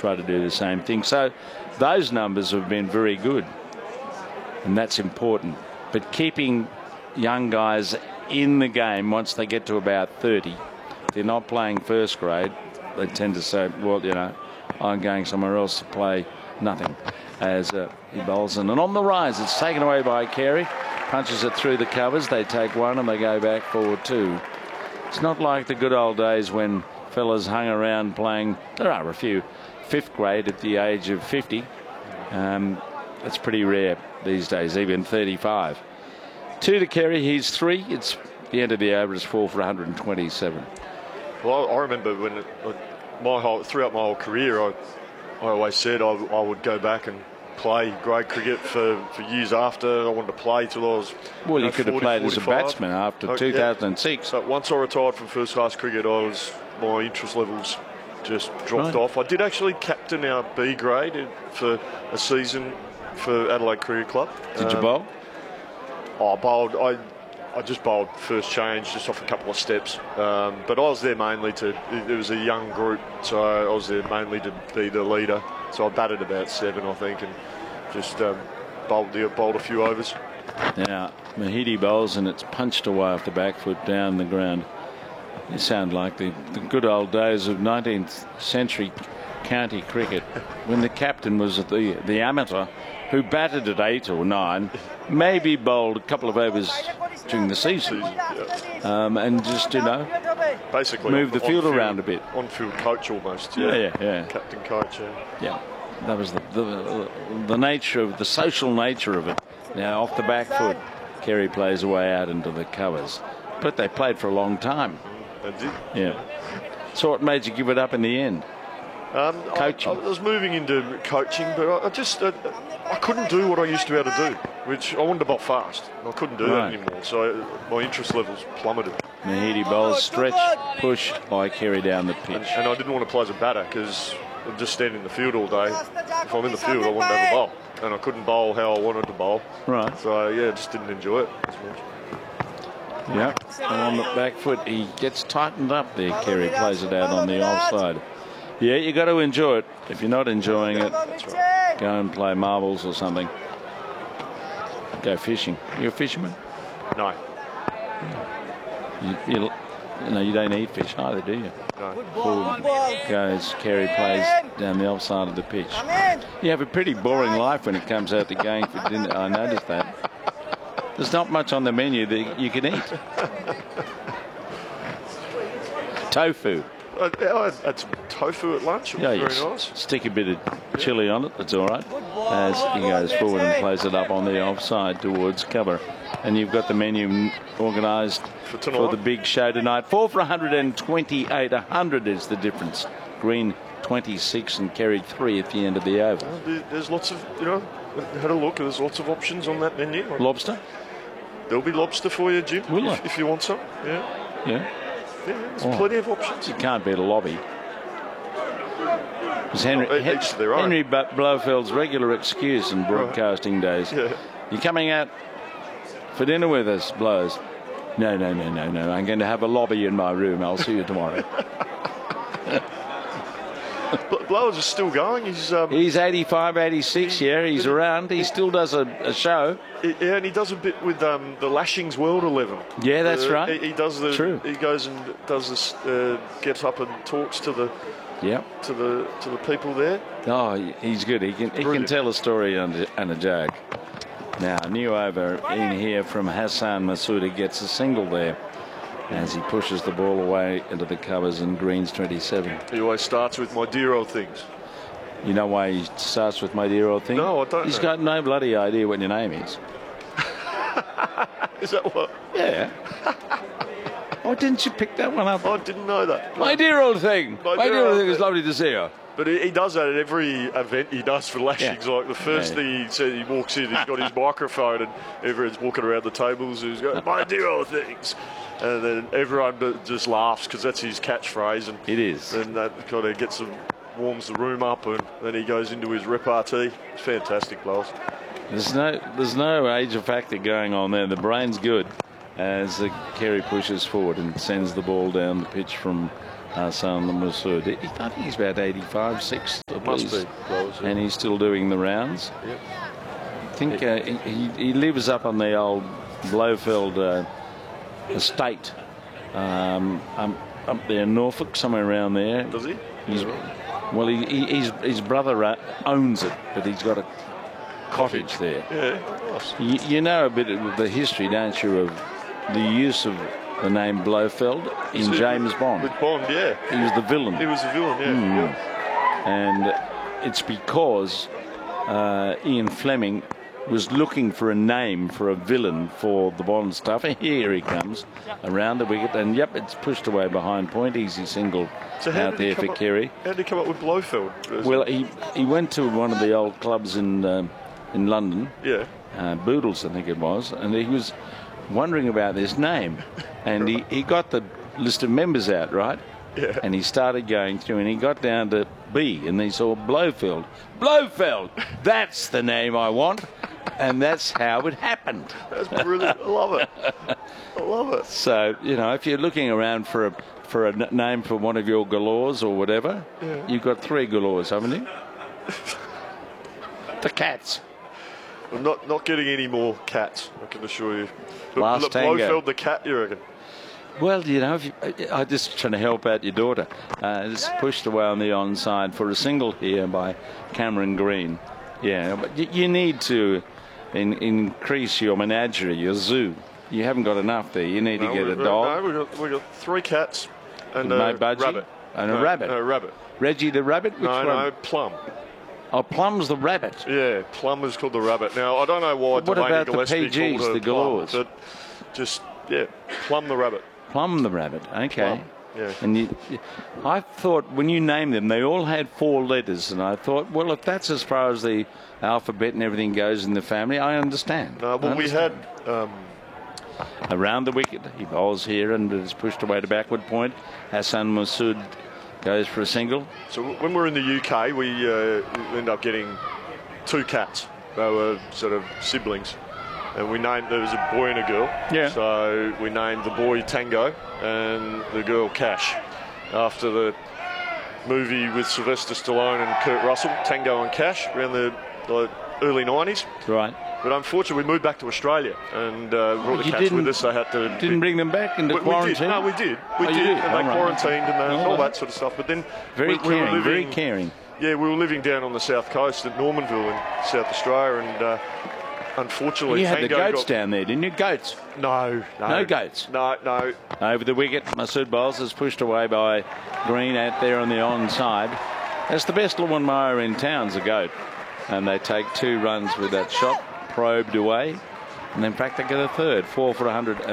try to do the same thing. So those numbers have been very good, and that's important. But keeping young guys in the game once they get to about 30, if they're not playing first grade, they tend to say, well, you know, I'm going somewhere else to play nothing, as he bowls in. And on the rise, it's taken away by Carey. Punches it through the covers. They take one and they go back for 2. It's not like the good old days when fellas hung around playing. There are a few 5th grade at the age of 50. That's pretty rare these days, even 35. 2 to Carey, he's 3. It's the end of the over, it's 4 for 127. Well, I remember when throughout my whole career, I always said I would go back and play grade cricket for years after. I wanted to play till I was. Well, you could have played 45. As a batsman after 2006. But once I retired from first class cricket, my interest levels just dropped off. I did actually captain our B grade for a season for Adelaide Cricket Club. Did you bowl? I bowled. I just bowled first change, just off a couple of steps. But I was there mainly it was a young group, so I was there mainly to be the leader. So I batted about 7, I think, and just bowled a few overs. Now, Mahidi bowls and it's punched away off the back foot down the ground. You sound like the good old days of 19th century county cricket, when the captain was the amateur who batted at 8 or 9, maybe bowled a couple of overs during the season, and just, you know, basically move the field around a bit. On-field coach almost. Yeah. Captain coach. Yeah. That was the nature of the social nature of it. Now off the back foot, Carey plays away out into the covers, but they played for a long time. They did. Yeah. So what made you give it up in the end? Coaching. I was moving into coaching, but I couldn't do what I used to be able to do, which I wanted to bowl fast. I couldn't do that anymore, so my interest levels plummeted. Mahidi bowls, stretch, push by Carey down the pitch. And I didn't want to play as a batter because I'm just standing in the field all day. If I'm in the field, I wanted to have a bowl, and I couldn't bowl how I wanted to bowl. Right. So, yeah, just didn't enjoy it as much. Yep. And on the back foot, he gets tightened up there. Carey plays it out on the offside. Yeah, you got to enjoy it. If you're not enjoying it, go and play marbles or something. Go fishing. You a fisherman? No. You don't eat fish either, do you? No. Forward goes, Carey plays down the offside of the pitch. You have a pretty boring life when it comes out to going for dinner. I noticed that. There's not much on the menu that you can eat. Tofu. I had some tofu at lunch. It was very nice. Stick a bit of chilli on it. That's all right. As he goes forward and plays it up on the offside towards cover. And you've got the menu organised for the big show tonight. 4 for 128. 100 is the difference. Green 26 and Carey 3 at the end of the over. There's lots of, had a look. There's lots of options on that menu. Lobster? There'll be lobster for you, Jim, if you want some. Yeah. Yeah, there's plenty of options. You can't beat a lobby. It's Henry Blofeld's regular excuse in broadcasting days. Yeah. You're coming out for dinner with us, Blows. No. I'm going to have a lobby in my room. I'll see you tomorrow. Blowers is still going. He's 85, 86. Yeah, he's around. He still does a show. Yeah, and he does a bit with the Lashings World 11. Yeah, that's right. He does True. He goes and does this. Gets up and talks to the. Yep. To the people there. Oh, he's good. He can tell a story and a joke. Now, new over in here from Hassan Masudi gets a single there as he pushes the ball away into the covers and Green's 27. He always starts with my dear old things. You know why he starts with my dear old thing? No, I don't. He's got no bloody idea what your name is. Is that what? Yeah. Oh, didn't you pick that one up? I didn't know that. My dear old thing. My dear old thing. It's lovely to see you. But he does that at every event he does for Lashings. Yeah. Like the first thing he said, he walks in, he's got his microphone, and everyone's walking around the tables. He's going, my dear old things. And then everyone just laughs because that's his catchphrase. And it is. And that kind of warms the room up, and then he goes into his repartee. It's fantastic, Bowles. There's no age of factor going on there. The brain's good as Carey pushes forward and sends the ball down the pitch from Hassan Masood. I think he's about 85, 6 at Must least. be close, yeah. And he's still doing the rounds. Yep. I think he lives up on the old Blofeld estate up there in Norfolk, somewhere around there. Does he? Well, his brother owns it, but he's got a cottage there. Yeah, nice. You know a bit of the history, don't you, of the use of the name Blofeld in James Bond. With Bond, yeah. He was the villain. He was the villain, yeah. Yep. And it's because Ian Fleming was looking for a name for a villain for the Bond stuff. And here he comes around the wicket, and yep, it's pushed away behind point. Easy single out there for Kerry. How did he come up with Blofeld? Well, he went to one of the old clubs in London. Yeah. Boodles, I think it was, and he was wondering about this name, and he got the list of members out, right? Yeah. And he started going through, and he got down to B, and he saw Blofeld. Blofeld! That's the name I want. And that's how it happened. That's brilliant. I love it. I love it. So, you know, if you're looking around for a name for one of your galores or whatever, you've got 3 galores, haven't you? The Cats. I'm not getting any more cats, I can assure you. Last Tango. Blofeld the cat, you reckon? Well, you know, I'm just trying to help out your daughter. It's pushed away on the onside for a single here by Cameron Green. Yeah, but you need to increase your menagerie, your zoo. You haven't got enough there. You need to get a dog. No, we got 3 cats and no a budgie? rabbit. And a rabbit. No, rabbit. Reggie the rabbit? Which one? No, Plum. Oh, Plum's the rabbit. Yeah, Plum is called the rabbit. Now, I don't know why What Delaney about the Gillespie PGs, called her the galores? Plum, but just, yeah, Plum the rabbit. Plum the rabbit. Okay. Plum, yeah. And I thought when you named them, they all had 4 letters, and I thought, well, if that's as far as the alphabet and everything goes in the family, I understand. We had around the wicket. He bowls here and is pushed away to backward point. Hassan Masood goes for a single. So when we're in the UK, we end up getting 2 cats. They were sort of siblings. And we named, there was a boy and a girl. Yeah. So we named the boy Tango and the girl Cash, after the movie with Sylvester Stallone and Kurt Russell, Tango and Cash, around the early 90s. Right. But unfortunately, we moved back to Australia and brought the cats with us. They had to. Didn't bring them back into quarantine? We did. We did. And they quarantined and all that sort of stuff. But then very caring. Yeah, we were living down on the south coast at Normanville in South Australia, and unfortunately, you had the goats down there, didn't you? Goats? No goats. No. Over the wicket, Masood Bowles is pushed away by Green out there on the onside. That's the best lawn mower in town's a goat, and they take 2 runs with that shot, probed away, and in fact they get a third, 4 for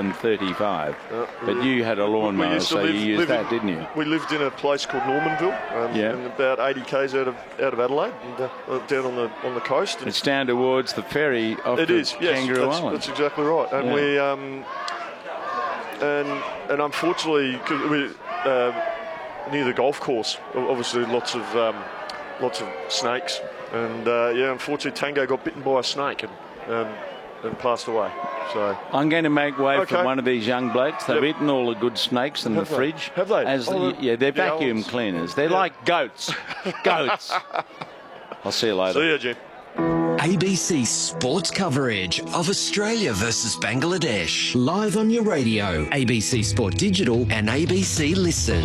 135. But you had a lawn mower, so you used that, didn't you? We lived in a place called Normanville, and about 80 k's out of Adelaide, and, down on the coast. It's down towards the ferry off Kangaroo Island. That's exactly right. And we and unfortunately, near the golf course, obviously lots of snakes, and unfortunately Tango got bitten by a snake and passed away. So I'm going to make way for one of these young blokes. They've eaten all the good snakes in the fridge. Have they? They're vacuum cleaners. They're like goats. Goats. I'll see you later. See you, Jim. ABC Sports coverage of Australia versus Bangladesh. Live on your radio, ABC Sport Digital and ABC Listen.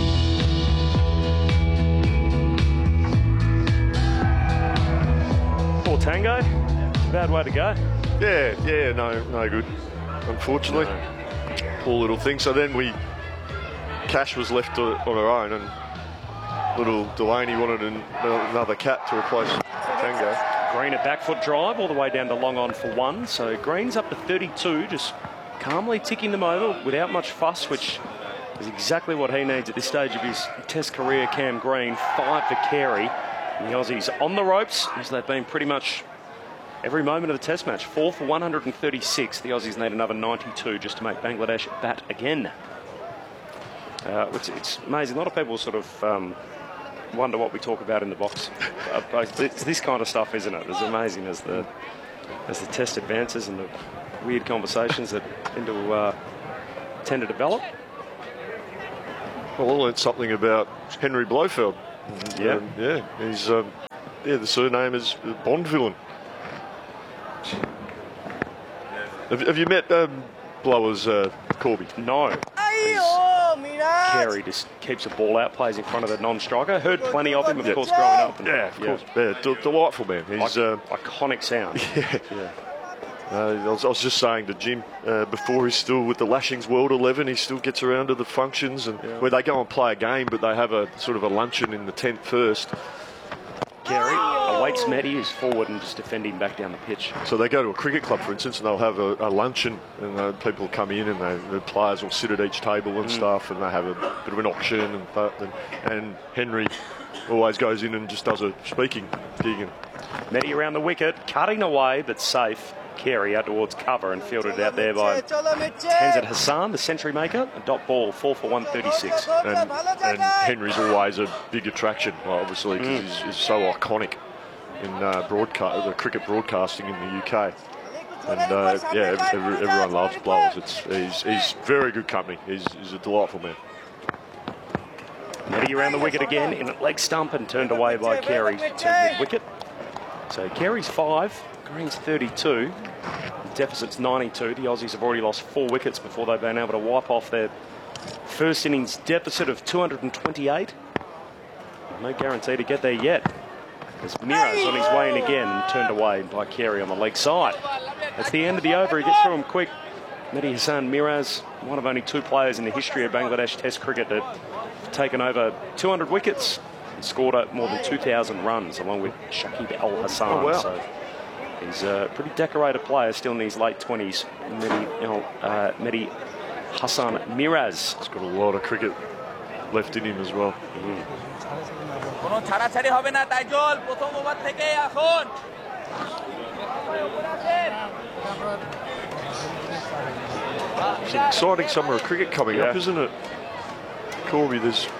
Poor Tango. Bad way to go. Yeah, no good. Unfortunately. Poor little thing. So then Cash was left on her own, and little Delaney wanted another cat to replace Tango. Green a back foot drive all the way down to long on for 1. So Green's up to 32, just calmly ticking them over without much fuss, which is exactly what he needs at this stage of his Test career. Cam Green, 5 for Carey. And the Aussies on the ropes, as they've been pretty much every moment of the Test match. 4 for 136. The Aussies need another 92 just to make Bangladesh bat again. It's amazing. A lot of people sort of wonder what we talk about in the box. It's this kind of stuff, isn't it? It's amazing as the Test advances and the weird conversations that tend to develop. Well, I learned something about Henry Blofeld. Yeah. He's the surname is Bond villain. Have you met Blowers Corby? No. Carey just keeps the ball out, plays in front of the non-striker. Heard plenty of him, of course, growing up. Yeah, of course. Yeah, delightful man. He's iconic sound. Yeah. I was just saying to Jim before, he's still with the Lashings World 11. He still gets around to the functions and where they go and play a game, but they have a sort of a luncheon in the tent first. Carey awaits Matty, who's forward and just defending back down the pitch. So they go to a cricket club, for instance, and they'll have a luncheon, and people come in, and the players will sit at each table and stuff, and they have a bit of an auction, and Henry always goes in and just does a speaking gig. Matty around the wicket, cutting away, but safe. Carey out towards cover and fielded out there by Tenzin Hassan, the century maker. A dot ball, 4 for 136. And Henry's always a big attraction, obviously, because he's so iconic in the cricket broadcasting in the UK. And everyone loves Blowers. He's very good company. He's a delightful man. Matty around the wicket again in a leg stump and turned away by Carey to mid-wicket. So Carey's 5, Green's 32. Deficit's 92. The Aussies have already lost 4 wickets before they've been able to wipe off their first innings deficit of 228. No guarantee to get there yet. As Miraz on his way in again and turned away by Carey on the leg side. That's the end of the over. He gets through him quick. Mehdi Hassan Miraz, one of only 2 players in the history of Bangladesh Test cricket to have taken over 200 wickets and scored more than 2,000 runs, along with Shakib Al Hassan. Oh, wow. So he's a pretty decorated player, still in his late 20s. Mehdi Hassan Miraz. He's got a lot of cricket left in him as well. It's an exciting summer of cricket coming up, isn't it? Corby, there's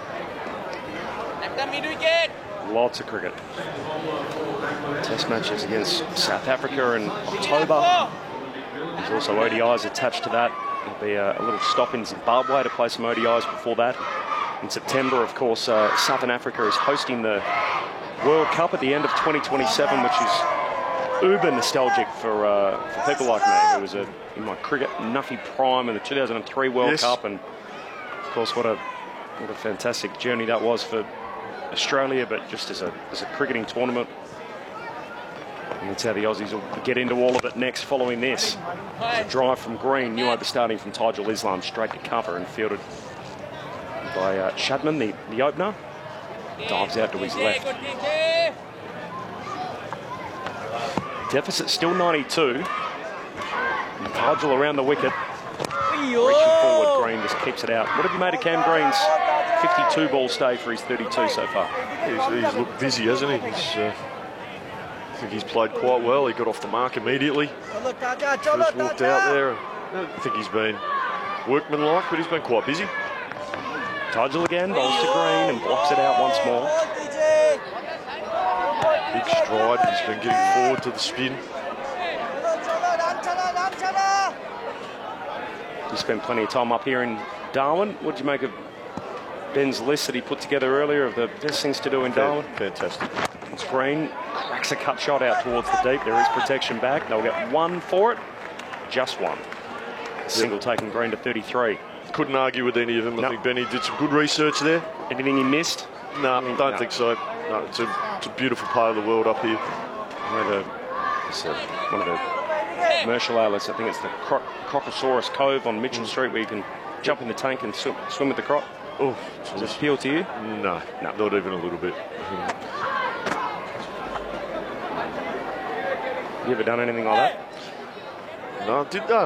lots of cricket. Test matches against South Africa in October. There's also ODIs attached to that. There'll be a little stop in Zimbabwe to play some ODIs before that. In September, of course, Southern Africa is hosting the World Cup at the end of 2027, which is uber nostalgic for people like me, who was in my cricket nuffy prime in the 2003 World Cup, and of course, what a fantastic journey that was for Australia, but just as a cricketing tournament. And that's how the Aussies will get into all of it next following this. A drive from Green, new over starting from Tajul Islam, straight to cover and fielded by Shadman, the opener. Dives out to his left. Deficit still 92. And Tajul around the wicket. Reaching forward, Green just keeps it out. What have you made of Cam Green's 52 ball stay for his 32 so far? He's looked busy, hasn't he? I think he's played quite well. He got off the mark immediately. Just walked out there. I don't think he's been workmanlike, but he's been quite busy. Tajul again, bowls to Green and blocks it out once more. Big stride. He's been getting forward to the spin. He spent plenty of time up here in Darwin. What did you make of Ben's list that he put together earlier of the best things to do in Darwin? Fantastic. It's Green, cracks a cut shot out towards the deep. There is protection back. They'll get 1 for it. Just 1. Single taking Green to 33. Couldn't argue with any of them. I think Benny did some good research there. Anything he missed? No, don't think so. No, it's a beautiful part of the world up here. One of the commercial outlets, I think it's the Crocosaurus Cove on Mitchell Street, where you can jump in the tank and swim with the croc. Oh, does it appeal to you? No, not even a little bit. You ever done anything like that? No,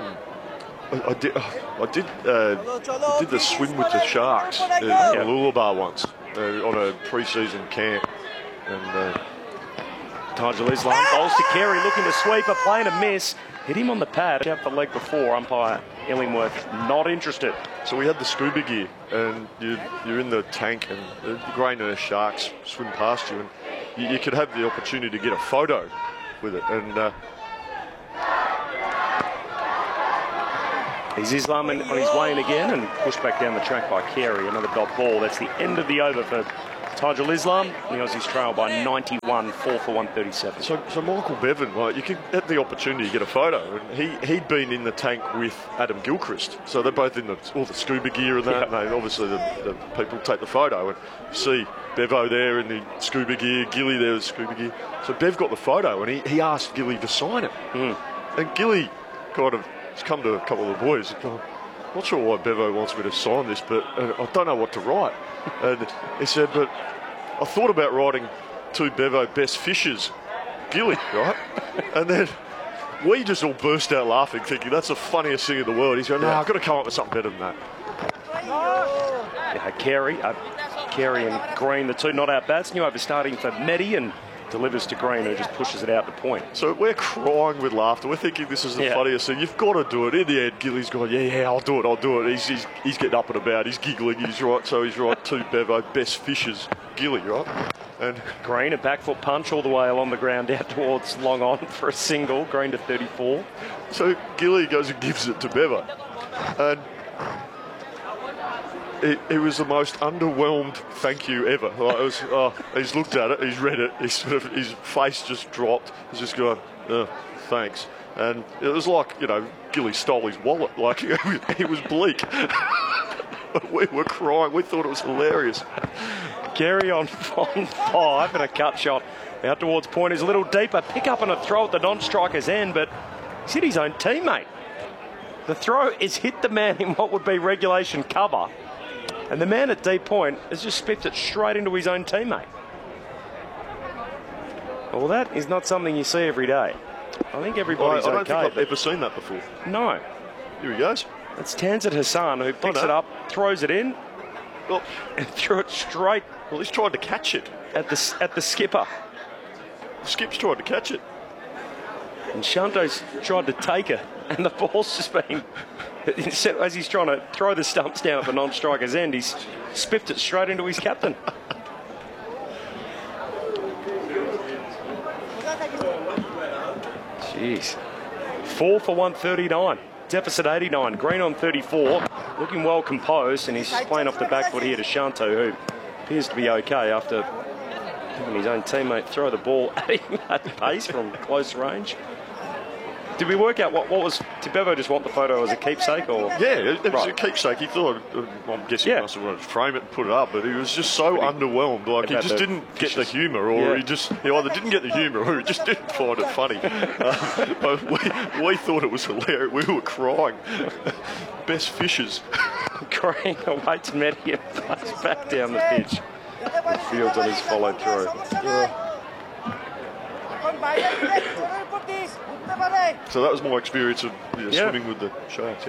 I did the swim with the sharks at Mooloolaba once on a pre-season camp, and Tajul Islam bowls to Carey, looking to sweep, a play and a miss. Hit him on the pad, out the leg before. Umpire Illingworth not interested. So we had the scuba gear, and you're in the tank, and the Grain and the sharks swim past you, and you could have the opportunity to get a photo with it. And He's Islam on his way in again and pushed back down the track by Carey. Another dot ball. That's the end of the over for Tajul Islam. The Aussies trail by 91, 4 for 137. So Michael Bevan, like, you can get the opportunity to get a photo, and he'd been in the tank with Adam Gilchrist, so they're both in all the scuba gear and that. Yep. And they, obviously, the people take the photo, and you see Bevo there in the scuba gear, Gilly there with scuba gear. So Bev got the photo, and he asked Gilly to sign it, and Gilly kind of has come to a couple of the boys and gone, not sure why Bevo wants me to sign this, but I don't know what to write. And he said, but I thought about writing to Bevo best fishers, Gilly, right? And then we just all burst out laughing, thinking that's the funniest thing in the world. He's going, no, I've got to come up with something better than that. Yeah, Carey and Green, the two not out bats. New over starting for Medi and delivers to Green, who just pushes it out to point. So we're crying with laughter. We're thinking this is the funniest thing. You've got to do it. In the end, Gilly's going, yeah, I'll do it. He's getting up and about. He's giggling. He's right. So he's right. To Bevo, best fishers, Gilly, right? And Green, a back foot punch all the way along the ground out towards long on for a single. Green to 34. So Gilly goes and gives it to Bevo. And it was the most underwhelmed thank you ever. Like, it was, he's looked at it, he's read it, his face just dropped. He's just going, thanks. And it was like, Gilly stole his wallet. Like, it was bleak. We were crying. We thought it was hilarious. Carey on 5 and a cut shot out towards point is a little deeper. Pick up and a throw at the non-striker's end, but he's hit his own teammate. The throw is hit the man in what would be regulation cover. And the man at deep point has just spiffed it straight into his own teammate. Well, that is not something you see every day. I think everybody's I don't okay. think I've ever seen that before. No. Here he goes. It's Tanzit Hassan who picks it up, throws it in, and threw it straight. Well, he's tried to catch it. At the skipper. The skip's tried to catch it. And Shanto's tried to take it, and the ball's just been... As he's trying to throw the stumps down at the non-striker's end, he's spiffed it straight into his captain. Jeez. 4 for 139. Deficit 89. Green on 34. Looking well composed, and he's playing off the back foot here to Shanto, who appears to be okay after having his own teammate throw the ball at him at pace from close range. Did we work out what was... Did Bevo just want the photo as a keepsake? Or? Yeah, it was a keepsake. He thought, I'm guessing he must have wanted to frame it and put it up, but he was just so underwhelmed. Like, he just didn't get the humour, or he either didn't get the humour or he just didn't find it funny. We thought it was hilarious. We were crying. Best fishers. Green away to Medi and plays back down the pitch. Fields on his follow through. So that was my experience of swimming with the sharks,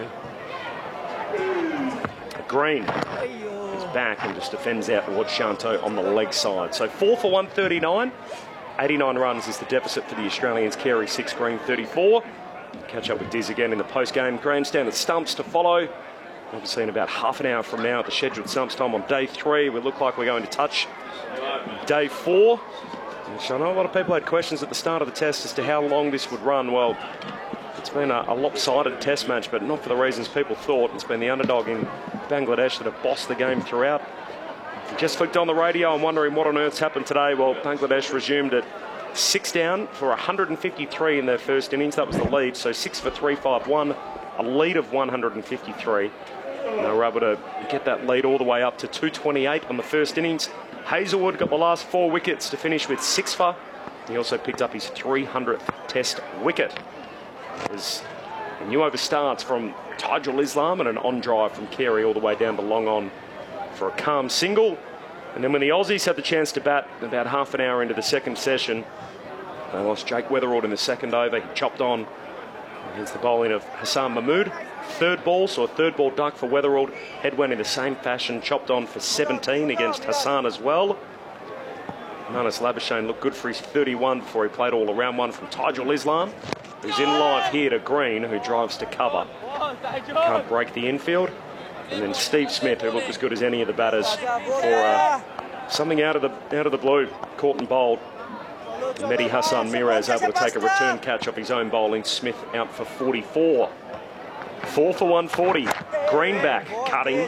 Green is back and just defends out towards Shanto on the leg side. So 4 for 139. 89 runs is the deficit for the Australians. Carey 6, Green 34. Catch up with Diz again in the post-game grandstand at Stumps to follow. Obviously in about half an hour from now at the scheduled Stumps time on day 3. We look like we're going to touch day 4. Which I know a lot of people had questions at the start of the test as to how long this would run. Well, it's been a lopsided test match, but not for the reasons people thought. It's been the underdog in Bangladesh that have bossed the game throughout. If you just flicked on the radio and wondering what on earth's happened today, well, Bangladesh resumed at 6 down for 153 in their first innings. That was the lead, so 6 for 351, a lead of 153. And they were able to get that lead all the way up to 228 on the first innings. Hazelwood got the last 4 wickets to finish with 6 for. He also picked up his 300th test wicket. As a new over starts from Tajul Islam and an on drive from Carey all the way down to long on for a calm single. And then when the Aussies had the chance to bat about half an hour into the second session, they lost Jake Weatherald in the second over. He chopped on against the bowling of Hassan Mahmood. Third ball, so a third ball duck for Weatherald. Head went in the same fashion, chopped on for 17 against Hassan as well. Marnus Labuschagne looked good for his 31 before he played all around one from Tajul Islam, who's in live here to Green, who drives to cover. Can't break the infield. And then Steve Smith, who looked as good as any of the batters for something out of the blue, caught and bowled. Mehdi Hassan Miraz able to take a return catch off his own bowling. Smith out for 44. 4 for 140. Greenback cutting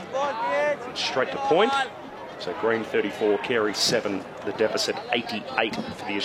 straight to point. So Green 34, Carey 7, the deficit 88 for the